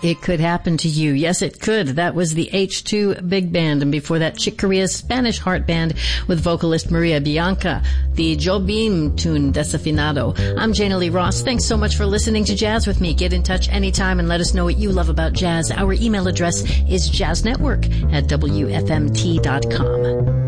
It Could Happen to You. Yes, it could. That was the H2 Big Band. And before that, Chick Corea's Spanish Heart Band with vocalist Maria Bianca. The Jobim tune, Desafinado. I'm Jana Lee Ross. Thanks so much for listening to Jazz with me. Get in touch anytime and let us know what you love about jazz. Our email address is jazznetwork@wfmt.com.